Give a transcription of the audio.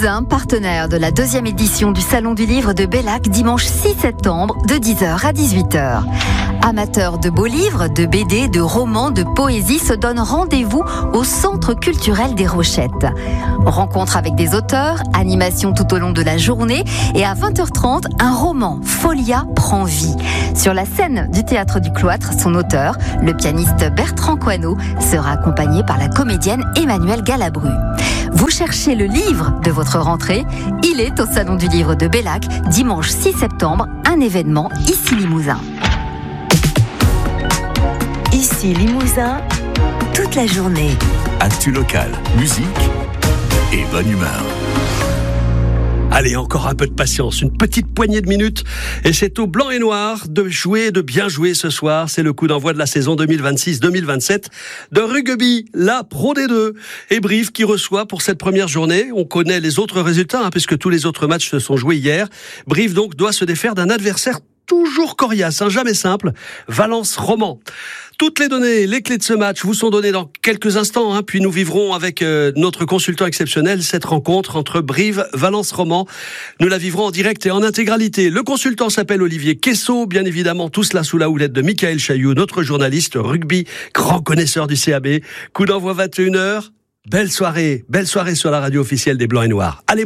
Limousin, partenaire de la 2e édition du Salon du Livre de Bellac, dimanche 6 septembre, de 10h à 18h. Amateurs de beaux livres, de BD, de romans, de poésie se donnent rendez-vous au Centre culturel des Rochettes. Rencontre avec des auteurs, animation tout au long de la journée et à 20h30, un roman, Folia, prend vie. Sur la scène du Théâtre du Cloître, son auteur, le pianiste Bertrand Coineau, sera accompagné par la comédienne Emmanuelle Galabru. Vous cherchez le livre de votre rentrée? Il est au Salon du Livre de Bellac, dimanche 6 septembre, un événement ici Limousin. Ici Limousin, toute la journée. Actu local, musique et bonne humeur. Allez, encore un peu de patience, une petite poignée de minutes et c'est au blanc et noir de jouer, de bien jouer ce soir. C'est le coup d'envoi de la saison 2026-2027 de rugby, la Pro D2. Et Brive qui reçoit pour cette première journée. On connaît les autres résultats puisque tous les autres matchs se sont joués hier. Brive donc doit se défaire d'un adversaire toujours coriace, jamais simple, Valence Roman. Toutes les données, les clés de ce match vous sont données dans quelques instants, puis nous vivrons avec notre consultant exceptionnel cette rencontre entre Brive, Valence Roman. Nous la vivrons en direct et en intégralité. Le consultant s'appelle Olivier Quessot, bien évidemment, tout cela sous la houlette de Michael Chailloux, notre journaliste rugby, grand connaisseur du CAB. Coup d'envoi 21h. Belle soirée sur la radio officielle des Blancs et Noirs. Allez.